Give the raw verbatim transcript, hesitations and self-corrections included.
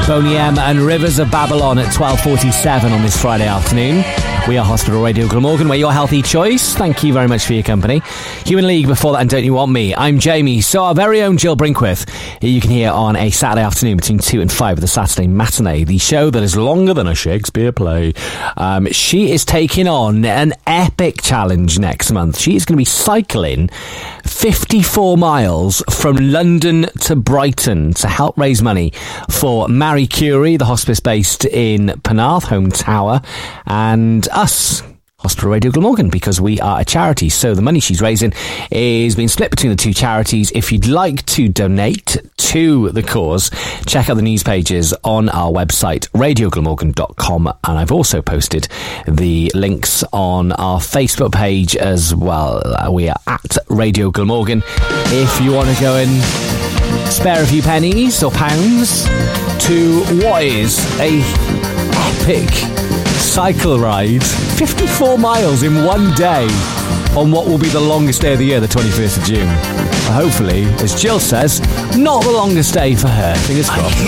Boney M and Rivers of Babylon at twelve forty-seven on this Friday afternoon. We are Hospital Radio Glamorgan, where your healthy choice. Thank you very much for your company. Human League before that, and Don't You Want Me? I'm Jamie. So our very own Jill Brinkworth, who you can hear on a Saturday afternoon between two and five of the Saturday Matinee, the show that is longer than a Shakespeare play. Um, she is taking on an epic challenge next month. She is going to be cycling fifty-four miles from London to Brighton to help raise money for Marie Curie, the hospice based in Penarth, Home Tower, and us, Hospital Radio Glamorgan, because we are a charity. So the money she's raising is being split between the two charities. If you'd like to donate to the cause, check out the news pages on our website, radio glamorgan dot com, and I've also posted the links on our Facebook page as well. We are at Radio Glamorgan. If you want to go and spare a few pennies or pounds to what is a epic cycle ride, fifty-four miles in one day on what will be the longest day of the year, the twenty-first of June. Hopefully, as Jill says, not the longest day for her. Fingers crossed.